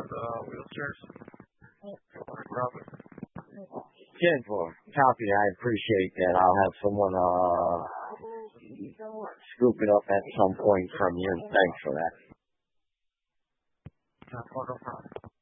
wheelchairs. Grab it. 10-4. Copy. I appreciate that. I'll have someone scoop it up at some point from you. Thanks for that. No problem.